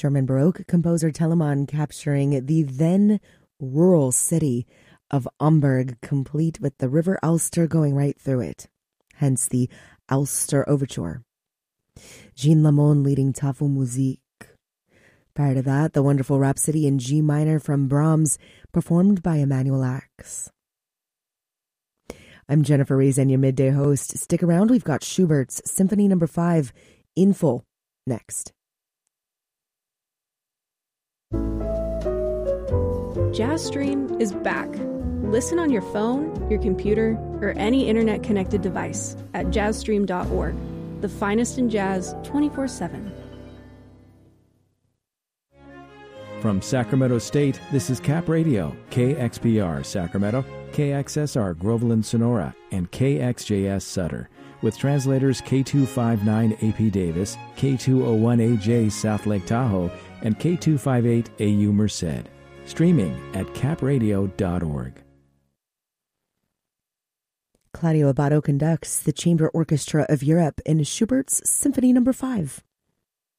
German Baroque composer Telemann capturing the then rural city of Amberg, complete with the River Alster going right through it, hence the Alster Overture. Jean Lamond leading Tafel Musik. Prior to that, the wonderful Rhapsody in G minor from Brahms, performed by Emanuel Ax. I'm Jennifer Reason, your midday host. Stick around, we've got Schubert's Symphony No. 5 in full next. JazzStream is back. Listen on your phone, your computer, or any internet-connected device at jazzstream.org. The finest in jazz 24/7. From Sacramento State, this is Cap Radio, KXPR Sacramento, KXSR Groveland Sonora, and KXJS Sutter, with translators K259 AP Davis, K201AJ South Lake Tahoe, and K258 AU Merced. Streaming at capradio.org. Claudio Abbado conducts the Chamber Orchestra of Europe in Schubert's Symphony No. 5.